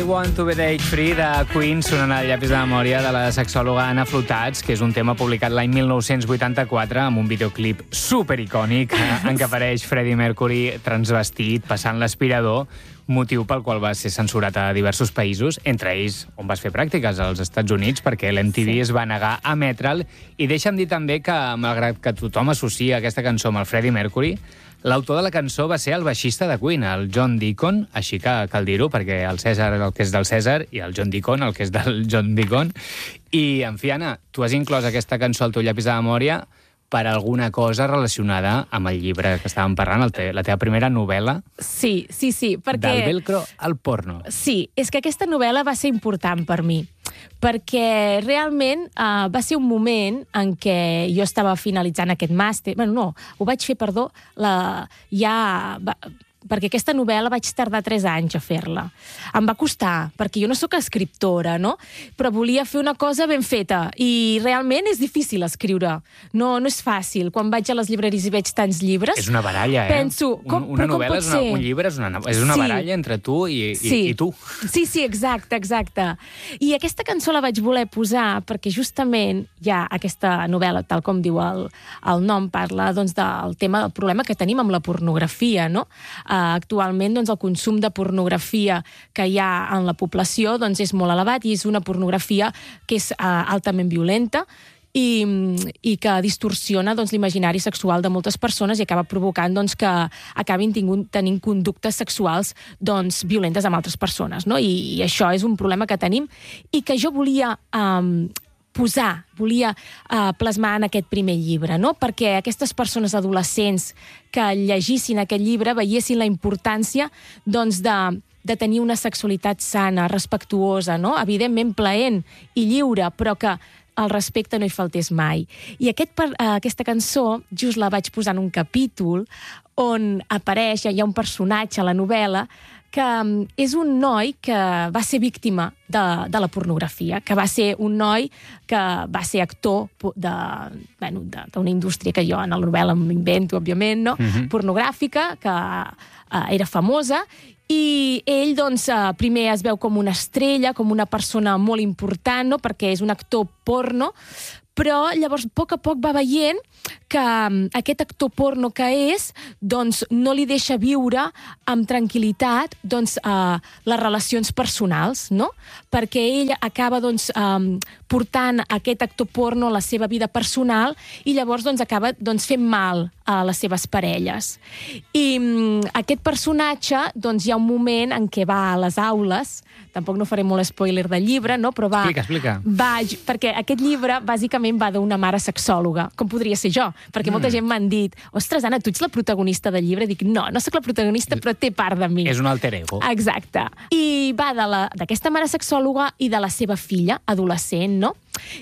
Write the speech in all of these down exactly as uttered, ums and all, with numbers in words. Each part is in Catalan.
Want to Be Date Free de Queen sonant al llapis de memòria de la sexòloga Anna Flotats, que és un tema publicat l'any mil nou-cents vuitanta-quatre amb un videoclip supericònic en què apareix Freddie Mercury transvestit, passant l'aspirador, motiu pel qual va ser censurat a diversos països, entre ells on vas fer pràctiques, als Estats Units, perquè l'M T V sí. es va negar a emetre'l. I deixa'm dir també que, malgrat que tothom associa aquesta cançó amb el Freddie Mercury, l'autor de la cançó va ser el baixista de Queen, el John Deacon, així que cal dir-ho, perquè el Cèsar el que és del Cèsar i el John Deacon el que és del John Deacon. I, en fi, Anna, tu has inclòs aquesta cançó al teu llapis de memòria per alguna cosa relacionada amb el llibre que estàvem parlant, el te la teva primera novel·la. Sí, sí, sí, perquè... Del velcro al porno. Sí, és que aquesta novel·la va ser important per mi, perquè realment uh, va ser un moment en què jo estava finalitzant aquest màster. Bueno, no, ho vaig fer, perdó, la, ja... Va, perquè aquesta novel·la vaig tardar tres anys a fer-la. Em va costar, perquè jo no sóc escriptora, no? Però volia fer una cosa ben feta, i realment és difícil escriure. No, no és fàcil. Quan vaig a les llibreries i veig tants llibres... És una baralla, eh? Penso, com, una però com novel·la pot és una, ser? un llibre és una, és una sí. baralla entre tu i, i, sí. i tu. Sí, sí, exacte, exacte. I aquesta cançó la vaig voler posar perquè justament hi ha aquesta novel·la, tal com diu el, el nom, parla doncs, del tema del problema que tenim amb la pornografia, no? Uh, actualment doncs, el consum de pornografia que hi ha en la població doncs, és molt elevat i és una pornografia que és uh, altament violenta i, i que distorsiona doncs, l'imaginari sexual de moltes persones i acaba provocant doncs, que acabin tingut, tenint conductes sexuals doncs, violentes amb altres persones. No? I, I això és un problema que tenim i que jo volia... Um, posar, volia uh, plasmar en aquest primer llibre, no? Perquè aquestes persones adolescents que llegissin aquest llibre veiessin la importància doncs, de, de tenir una sexualitat sana, respectuosa, no? Evidentment plaent i lliure, però que el respecte no hi faltés mai. I aquest, uh, aquesta cançó just la vaig posar en un capítol on apareix, hi ha un personatge a la novel·la que és un noi que va ser víctima de, de la pornografia, que va ser un noi que va ser actor d'una bueno, indústria que jo en la novel·la m'invento, òbviament, no? Uh-huh. pornogràfica, que uh, era famosa, i ell doncs, uh, primer es veu com una estrella, com una persona molt important, no? Perquè és un actor porno, però llavors a poc a poc va veient que aquest actor porno que és doncs, no li deixa viure amb tranquil·litat doncs, uh, les relacions personals, no? Perquè ell acaba doncs, um, portant aquest actor porno a la seva vida personal i llavors doncs, acaba doncs, fent mal a les seves parelles. I um, aquest personatge, doncs, hi ha un moment en què va a les aules, tampoc no faré molt spoiler del llibre, no? Però va... Explica, explica. Va, perquè aquest llibre, bàsicament, va d'una mare sexòloga, com podria ser jo, perquè molta mm. gent m'han dit, ostres, Anna, tu ets la protagonista del llibre? Dic, no, no sóc la protagonista, però té part de mi. És un alter ego. Exacte. I va d'aquesta mare sexòloga i de la seva filla, adolescent, no?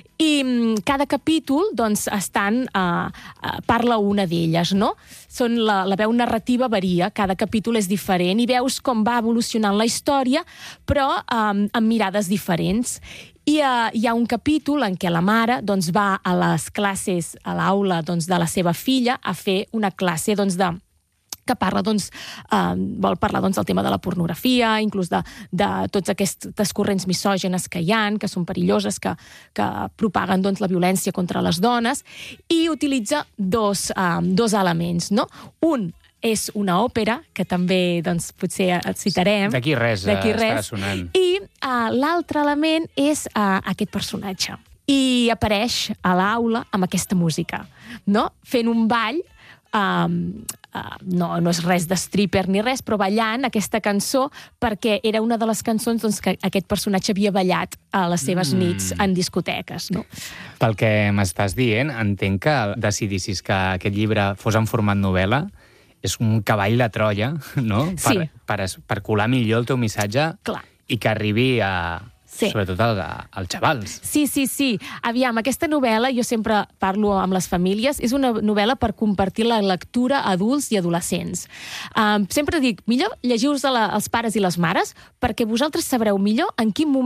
I cada capítol, doncs, estan... Uh, uh, parla una d'elles, no? Són la, la veu narrativa varia, cada capítol és diferent i veus com va evolucionant la història, però um, amb mirades diferents. I uh, hi ha un capítol en què la mare doncs, va a les classes, a l'aula doncs, de la seva filla, a fer una classe doncs, de que parla, doncs, eh, vol parlar doncs, del tema de la pornografia, inclús de, de tots aquestes corrents misògenes que hi ha, que són perilloses, que, que propaguen doncs, la violència contra les dones, i utilitza dos, eh, dos elements, no? Un és una òpera, que també doncs, potser et citarem. D'aquí res, D'aquí estarà res. sonant. I uh, l'altre element és uh, aquest personatge. I apareix a l'aula amb aquesta música, no? Fent un ball, um, uh, no, no és res de stripper ni res, però ballant aquesta cançó perquè era una de les cançons doncs, que aquest personatge havia ballat a les seves mm. nits en discoteques, no? Pel que m'estàs dient, entenc que decidissis que aquest llibre fos en format novel·la és un cavall de Troia, no? Sí. Per, per, per colar millor el teu missatge. Clar. I que arribi a... Sí. Sobretot al, als xavals. Sí, sí, sí. Aviam, aquesta novel·la, jo sempre parlo amb les famílies, és una novel·la per compartir la lectura a adults i adolescents. Um, sempre dic, millor llegiu-vos als pares i les mares perquè vosaltres sabreu millor en quin moment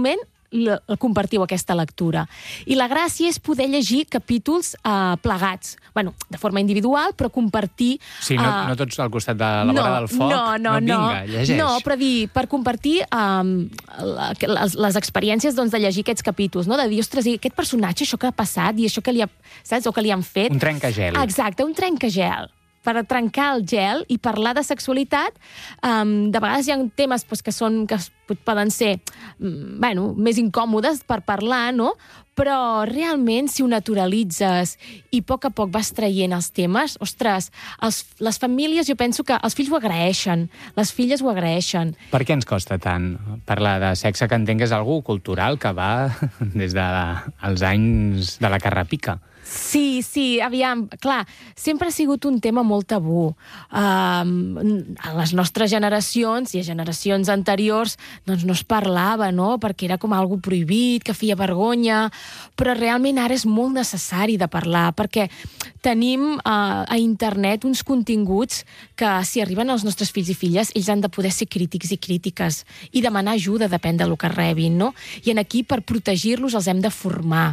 l- compartiu aquesta lectura. I la gràcia és poder llegir capítols eh, plegats, bueno, de forma individual, però compartir... Sí, no, eh, no tots al costat de la vora del foc. No, no, no. Vinga, llegeix. No, però dir, per compartir um, la, les, les experiències doncs, de llegir aquests capítols, no? De dir, ostres, i aquest personatge, això que ha passat, i això que li ha, saps, o que li han fet... Un trencagel. Exacte, un trencagel. Per trencar el gel i parlar de sexualitat, um, de vegades hi ha temes pues, que, són, que poden ser um, bueno, més incòmodes per parlar, no? Però realment, si ho naturalitzes i a poc a poc vas traient els temes, ostres, els, les famílies, jo penso que els fills ho agraeixen, les filles ho agraeixen. Per què ens costa tant parlar de sexe, que entenc que és algú cultural que va des dels anys de la carrapica? Sí, sí, aviam, clar, sempre ha sigut un tema molt tabú. Um, a les nostres generacions i a generacions anteriors doncs no es parlava, no?, perquè era com algo prohibit, que feia vergonya, però realment ara és molt necessari de parlar, perquè tenim uh, a internet uns continguts que, si arriben als nostres fills i filles, ells han de poder ser crítics i crítiques i demanar ajuda, depèn del que rebin, no? I en aquí, per protegir-los, els hem de formar.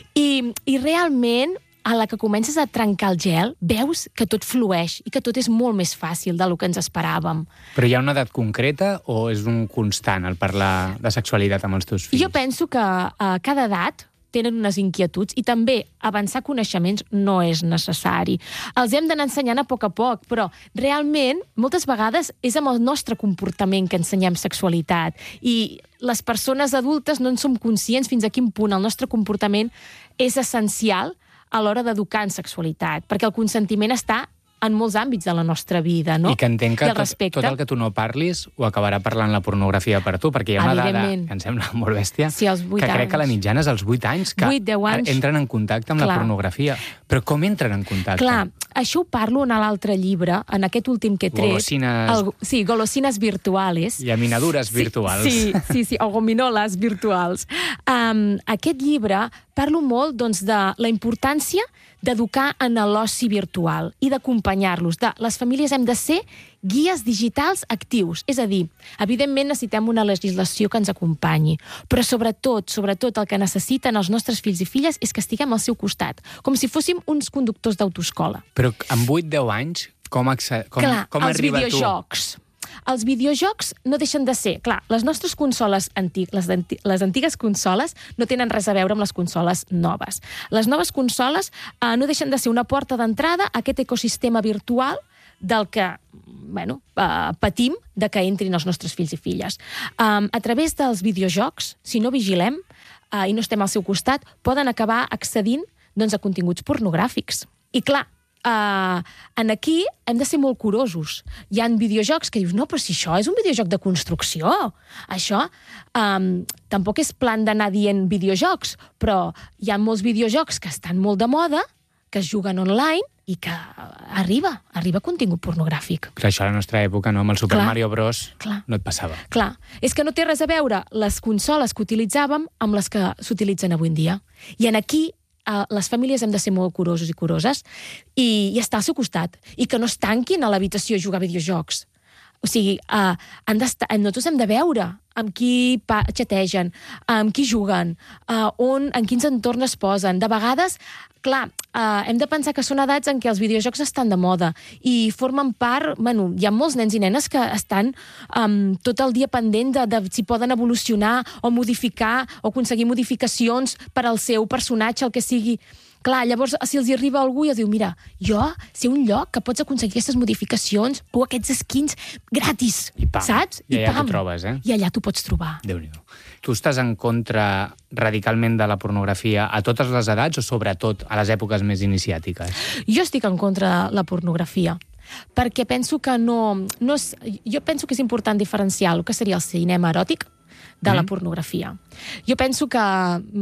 I, i realment, a la que comences a trencar el gel, veus que tot flueix i que tot és molt més fàcil del que ens esperàvem. Però hi ha una edat concreta o és un constant el parlar de sexualitat amb els teus fills? Jo penso que a cada edat tenen unes inquietuds i també avançar coneixements no és necessari. Els hem d'anar ensenyant a poc a poc, però realment moltes vegades és amb el nostre comportament que ensenyem sexualitat i les persones adultes no en som conscients fins a quin punt el nostre comportament és essencial a l'hora d'educar en sexualitat, perquè el consentiment està en molts àmbits de la nostra vida, no? I que entenc que I el tot, respecte. tot el que tu no parlis ho acabarà parlant la pornografia per tu, perquè hi ha una dada que em sembla molt bèstia, sí, als vuit que crec anys. que la mitjana és als vuit anys, que vuit, deu anys. entren en contacte amb Clar. la pornografia. Però com entren en contacte? Clar, això ho parlo en l'altre llibre, en aquest últim que he tret. Golosines... El, sí, golosines virtuals. Llaminadures virtuals. Sí, sí, sí, o gominoles virtuals. Um, aquest llibre parlo molt doncs, de la importància d'educar en l'oci virtual i d'acompanyar-los. De, les famílies hem de ser guies digitals actius. És a dir, evidentment necessitem una legislació que ens acompanyi, però sobretot, sobretot el que necessiten els nostres fills i filles és que estiguem al seu costat, com si fóssim uns conductors d'autoescola. Però amb vuit deu anys, com, com, Clar, com arriba tu? Els videojocs. Els videojocs no deixen de ser... Clar, les nostres consoles, antic, les, anti, les antigues consoles, no tenen res a veure amb les consoles noves. Les noves consoles eh, no deixen de ser una porta d'entrada a aquest ecosistema virtual del que bueno, eh, patim de que entrin els nostres fills i filles. Um, a través dels videojocs, si no vigilem eh, i no estem al seu costat, poden acabar accedint doncs, a continguts pornogràfics. I clar, Uh, en aquí hem de ser molt curosos. Hi ha videojocs que dius, no, però si això és un videojoc de construcció, això um, tampoc és plan d'anar dient videojocs, però hi ha molts videojocs que estan molt de moda, que es juguen online i que arriba, arriba contingut pornogràfic. Clar, això a la nostra època, no? Amb el Super Clar. Mario Bros. Clar. No et passava. Clar, és que no té res a veure les consoles que utilitzàvem amb les que s'utilitzen avui en dia. I en aquí les famílies hem de ser molt curosos i curoses i, i estar al seu costat i que no es tanquin a l'habitació a jugar a videojocs. O sigui, uh, han d'estar, nosaltres hem de veure amb qui pa, xategen, amb qui juguen, uh, on, en quins entorns es posen. De vegades, clar, uh, hem de pensar que són edats en què els videojocs estan de moda i formen part... Bueno, hi ha molts nens i nenes que estan um, tot el dia pendent de, de si poden evolucionar o modificar o aconseguir modificacions per al seu personatge, el que sigui. Clar, llavors, si els hi arriba algú i els diu, mira, jo sé un lloc que pots aconseguir aquestes modificacions o aquests skins gratis, I pam. saps? I allà pam. t'ho trobes, eh? I allà t'ho pots trobar. Déu-n'hi-do. Tu estàs en contra radicalment de la pornografia a totes les edats o sobretot a les èpoques més iniciàtiques? Jo estic en contra de la pornografia, perquè penso que no... no és, jo penso que és important diferenciar el que seria el cinema eròtic de mm. la pornografia. Jo penso que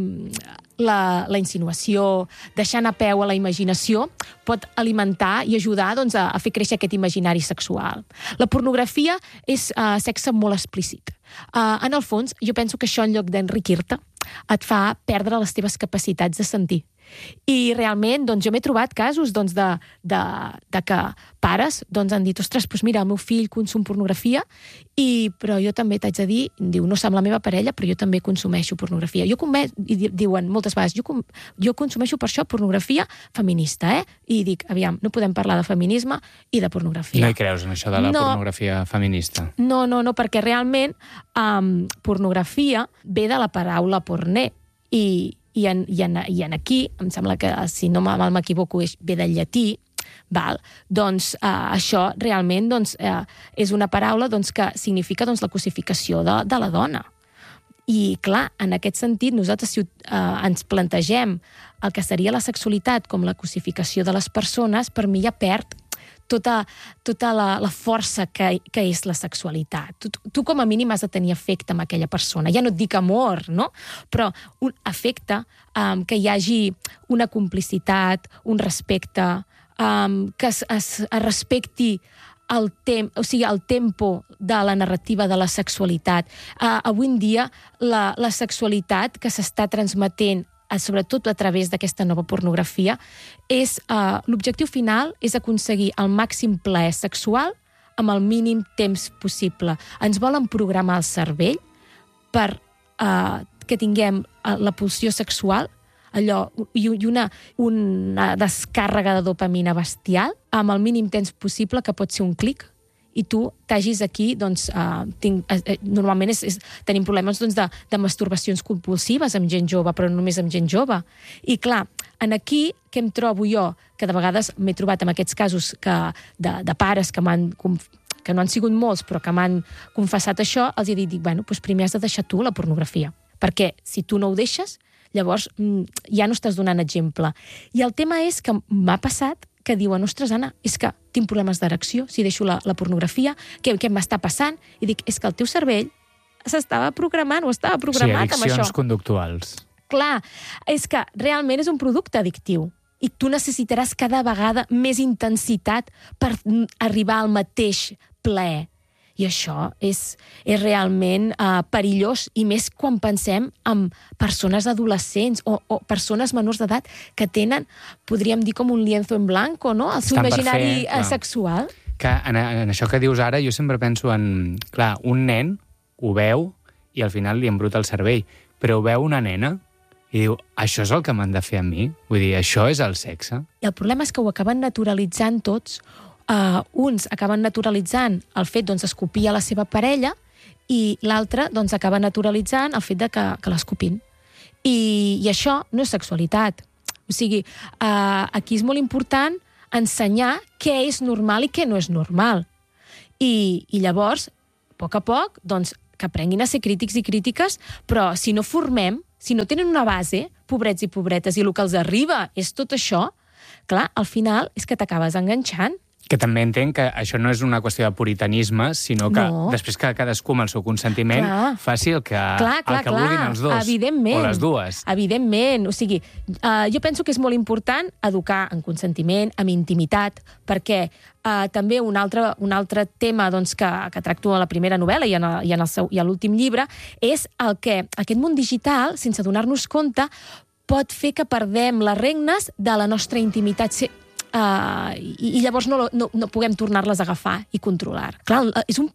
la, la insinuació, deixar anar peu a la imaginació, pot alimentar i ajudar doncs, a, a fer créixer aquest imaginari sexual. La pornografia és uh, sexe molt explícit. Uh, en el fons, jo penso que això, en lloc d'enriquir-te, et fa perdre les teves capacitats de sentir I realment doncs, jo m'he trobat casos doncs, de, de, de que pares doncs, han dit, ostres, doncs mira, el meu fill consum pornografia, i, però jo també t'haig de dir, diu, no som la meva parella, però jo també consumeixo pornografia. Jo come, i diuen moltes vegades, jo, com, jo consumeixo per això pornografia feminista, eh? I dic, aviam, no podem parlar de feminisme i de pornografia. No hi creus en això de la no, pornografia feminista? No, no, no, perquè realment um, pornografia ve de la paraula porné, i, i, en, i, en, i en aquí, em sembla que, si no m'equivoco, ve del llatí, val? Doncs eh, això realment doncs, eh, és una paraula doncs, que significa doncs, la cosificació de, de la dona. I, clar, en aquest sentit, nosaltres si eh, ens plantegem el que seria la sexualitat com la cosificació de les persones, per mi ja perd tota, tota la, la força que, que és la sexualitat. Tu, tu com a mínim has de tenir afecte amb aquella persona. Ja no et dic amor, no? Però un afecte, um, que hi hagi una complicitat, un respecte, um, que es, es, es respecti el, tem o sigui, el tempo de la narrativa de la sexualitat. Uh, avui en dia, la, la sexualitat que s'està transmetent sobretot a través d'aquesta nova pornografia, és uh, l'objectiu final és aconseguir el màxim plaer sexual amb el mínim temps possible. Ens volen programar el cervell per uh, que tinguem uh, la pulsió sexual, allò, i una, una descàrrega de dopamina bestial amb el mínim temps possible, que pot ser un clic, i tu t'hagis aquí, doncs, uh, tinc, uh, normalment és, és, tenim problemes doncs, de, de masturbacions compulsives amb gent jove, però no només amb gent jove. I clar, en aquí, què em trobo jo? Que de vegades m'he trobat en aquests casos que, de, de pares que m'han que no han sigut molts, però que m'han confessat això, els he dit, bueno, doncs primer has de deixar tu la pornografia. Perquè si tu no ho deixes, llavors ja no estàs donant exemple. I el tema és que m'ha passat que diuen, ostres, Anna, és que tinc problemes d'erecció si deixo la, la pornografia, què, què m'està passant? I dic, és que el teu cervell s'estava programant o estava programat sí, amb això. addiccions conductuals. Clar, és que realment és un producte addictiu i tu necessitaràs cada vegada més intensitat per arribar al mateix plaer. I això és, és realment uh, perillós, i més quan pensem en persones adolescents o, o persones menors d'edat que tenen, podríem dir, com un lienzo en blanco, no? El seu Estan imaginari fer, sexual. Que en, en això que dius ara, jo sempre penso en... Clar, un nen ho veu i al final li embruta el cervell, però ho veu una nena i diu, això és el que m'han de fer a mi? Vull dir, això és el sexe? I el problema és que ho acaben naturalitzant tots. Uh, uns acaben naturalitzant el fet doncs, d'escopir a la seva parella i l'altre doncs, acaba naturalitzant el fet de que, que l'escopin. I, I això no és sexualitat. O sigui, uh, aquí és molt important ensenyar què és normal i què no és normal. I, i llavors, a poc a poc, doncs, que aprenguin a ser crítics i crítiques, però si no formem, si no tenen una base, pobrets i pobretes, i el que els arriba és tot això, clar, al final és que t'acabes enganxant. Que també entenc que això no és una qüestió de puritanisme, sinó que no. després que cadascú amb el seu consentiment clar. faci el que, clar, clar, el que clar. vulguin els dos. Evidentment. O les dues. Evidentment. O sigui, uh, jo penso que és molt important educar en consentiment, en intimitat, perquè uh, també un altre, un altre tema doncs, que, que tracto a la primera novel·la i en, el, i en el seu, i a l'últim llibre és el que aquest món digital, sense donar-nos compte, pot fer que perdem les regnes de la nostra intimitat. Uh, i, i llavors no, no, no puguem tornar-les a agafar i controlar. Clar, és un